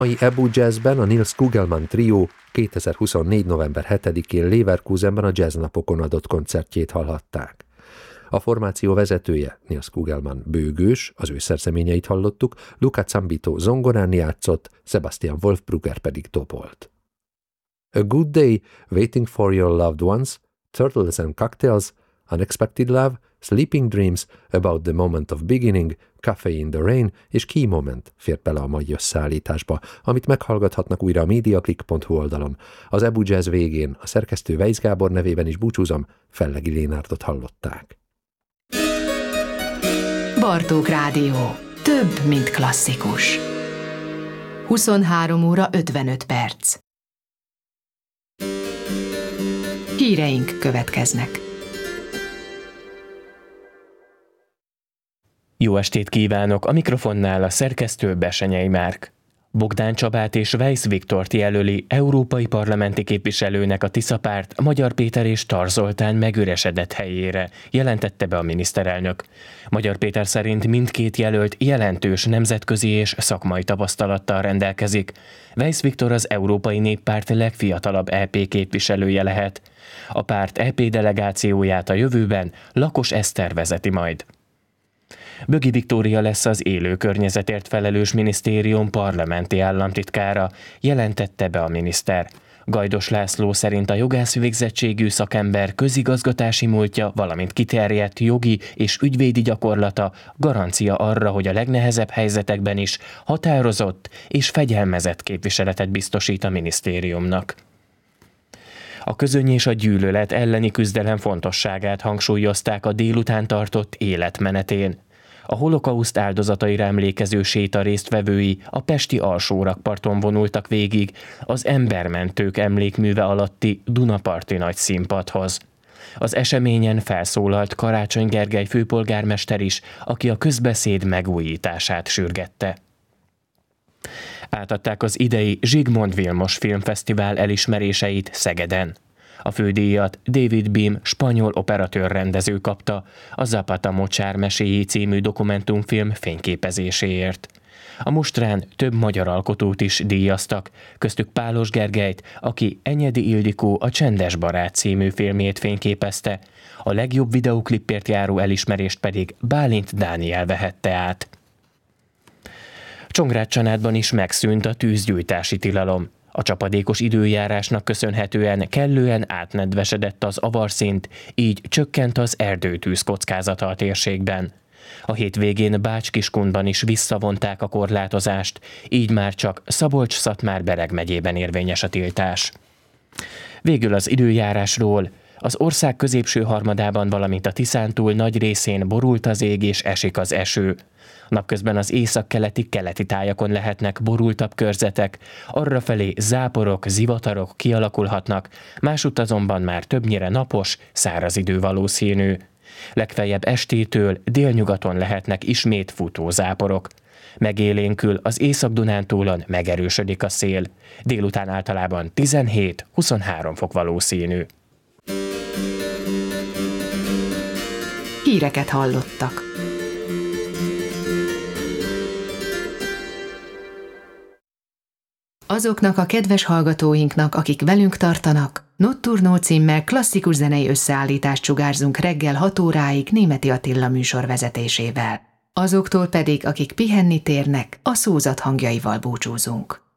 mai Ebu Jazzben a Nils Kugelmann Trio 2024. november 7-én Leverkusenben a jazznapokon adott koncertjét hallhatták. A formáció vezetője, Nils Kugelmann bőgős, az ő szerzeményeit hallottuk, Luca Zambito zongorán játszott, Sebastian Wolfbrugger pedig dobolt. A Good Day, Waiting for Your Loved Ones, Turtles and Cocktails, Unexpected Love, Sleeping Dreams, About the Moment of Beginning, Cafe in the Rain és Key Moment fért bele a mai összeállításba, amit meghallgathatnak újra a mediaclick.hu oldalon. Az Ebu Jazz végén a szerkesztő Weisz Gábor nevében is búcsúzom, Fellegi Lénárdot hallották. Bartók Rádió. Több, mint klasszikus. 23 óra 55 perc. Híreink következnek. Jó estét kívánok! A mikrofonnál a szerkesztő Besenyei Márk. Bogdán Csabát és Weisz Viktort jelöli európai parlamenti képviselőnek a Tisza Párt Magyar Péter és Tar Zoltán megüresedett helyére, jelentette be a miniszterelnök. Magyar Péter szerint mindkét jelölt jelentős nemzetközi és szakmai tapasztalattal rendelkezik. Weisz Viktor az Európai Néppárt legfiatalabb EP képviselője lehet. A párt EP delegációját a jövőben Lakos Eszter vezeti majd. Bögi Viktória lesz az élő környezetért felelős minisztérium parlamenti államtitkára, jelentette be a miniszter. Gajdos László szerint a jogász végzettségű szakember közigazgatási múltja, valamint kiterjedt jogi és ügyvédi gyakorlata garancia arra, hogy a legnehezebb helyzetekben is határozott és fegyelmezett képviseletet biztosít a minisztériumnak. A közöny és a gyűlölet elleni küzdelem fontosságát hangsúlyozták a délután tartott életmenetén. A holokauszt áldozataira emlékező séta résztvevői a pesti Alsórakparton vonultak végig az Embermentők emlékműve alatti Dunaparti nagy színpadhoz. Az eseményen felszólalt Karácsony Gergely főpolgármester is, aki a közbeszéd megújítását sürgette. Átadták az idei Zsigmond Vilmos Filmfesztivál elismeréseit Szegeden. A fődíjat David Beam spanyol operatőr-rendező kapta a Zapata Mocsár meséjé című dokumentumfilm fényképezéséért. A mostrán több magyar alkotót is díjaztak, köztük Pálos Gergelyt, aki Enyedi Ildikó a Csendes barát című filmjét fényképezte, a legjobb videóklipért járó elismerést pedig Bálint Dániel vehette át. Csongrád-Csanádban is megszűnt a tűzgyújtási tilalom. A csapadékos időjárásnak köszönhetően kellően átnedvesedett az avarszint, így csökkent az erdőtűz kockázata a térségben. A hétvégén Bács-Kiskundban is visszavonták a korlátozást, így már csak Szabolcs-Szatmár-Bereg megyében érvényes a tiltás. Végül az időjárásról. Az ország középső harmadában, valamint a Tiszántúl nagy részén borult az ég és esik az eső. Napközben az északkeleti tájakon lehetnek borultabb körzetek, arrafelé záporok, zivatarok kialakulhatnak, másutt azonban már többnyire napos, száraz idő valószínű. Legfeljebb estétől délnyugaton lehetnek ismét futó záporok. Megélénkül az Észak-Dunántúlon megerősödik a szél. Délután általában 17-23 fok valószínű. Híreket hallottak. Azoknak a kedves hallgatóinknak, akik velünk tartanak, Nocturno címmel klasszikus zenei összeállítást sugárzunk reggel 6 óráig Németi Attila műsor vezetésével. Azoktól pedig, akik pihenni térnek, a szózat hangjaival búcsúzunk.